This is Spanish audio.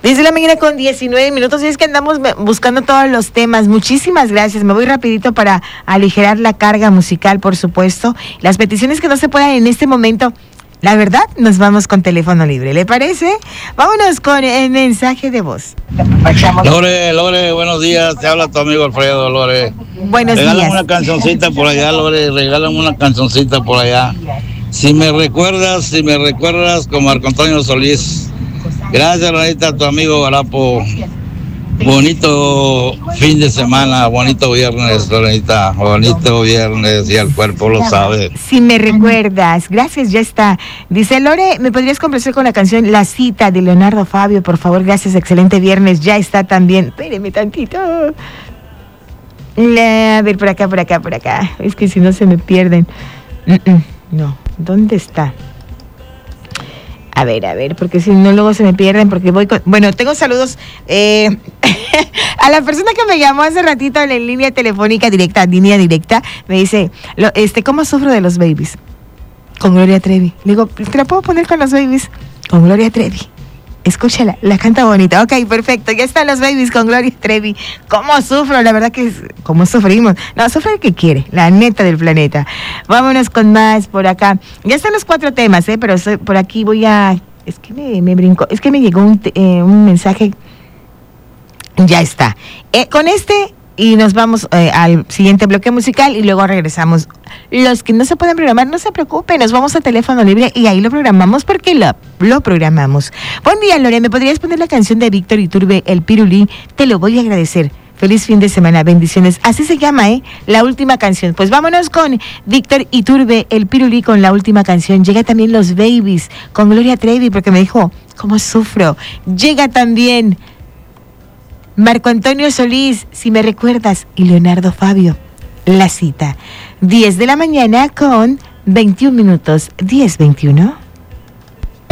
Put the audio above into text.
10 de la mañana con 19 minutos, y es que andamos buscando todos los temas. Muchísimas gracias. Me voy rapidito para aligerar la carga musical, por supuesto. Las peticiones que no se puedan en este momento, la verdad, nos vamos con teléfono libre. ¿Le parece? Vámonos con el mensaje de voz. Lore, buenos días. Te habla tu amigo Alfredo, Lore. Buenos días. Regálame una cancioncita por allá, Lore. Regálame una cancioncita por allá. Si me recuerdas con Marco Antonio Solís. Gracias, Lorita, tu amigo Garapo. Bonito fin de semana, bonito viernes, Lorita. Bonito viernes, y el cuerpo lo sabe. Si me recuerdas, gracias, ya está. Dice Lore, ¿me podrías complacer con la canción La Cita de Leonardo Fabio? Por favor, gracias, excelente viernes, ya está también. Espéreme tantito. A ver, por acá. Es que si no se me pierden. No, ¿dónde está? A ver, porque si no luego se me pierden, porque voy con... Bueno, tengo saludos a la persona que me llamó hace ratito en línea telefónica línea directa, me dice, ¿cómo sufro de los babies? Con Gloria Trevi. Le digo, ¿te la puedo poner con los babies? Con Gloria Trevi. Escúchala, la canta bonita. Ok, perfecto, ya están los babies con Gloria Trevi. ¿Cómo sufro? La verdad que ¿cómo sufrimos? No, sufre el que quiere, la neta del planeta. Vámonos con más por acá. Ya están los 4 temas, pero por aquí voy a... Es que me brincó, es que me llegó un mensaje. Ya está. Con este... Y nos vamos al siguiente bloque musical y luego regresamos. Los que no se pueden programar, no se preocupen, nos vamos a teléfono libre y ahí lo programamos porque lo programamos. Buen día, Lore, ¿me podrías poner la canción de Víctor Iturbe, El Pirulí? Te lo voy a agradecer. Feliz fin de semana, bendiciones. Así se llama, la última canción. Pues vámonos con Víctor Iturbe, El Pirulí, con la última canción. Llega también Los Babies con Gloria Trevi, porque me dijo, ¿cómo sufro? Llega también Marco Antonio Solís, Si me recuerdas, y Leonardo Fabio, La Cita. 10 de la mañana con 21 minutos, 10:21.